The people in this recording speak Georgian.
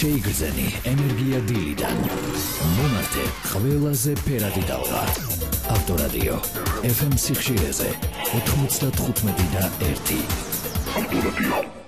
შეიგრძენი ენერგია დილიდან. მომართე ყველაზე ფერადი ტალღა. ავტორადიო FM სიხშირეზე 95 და 1. ავტორადიო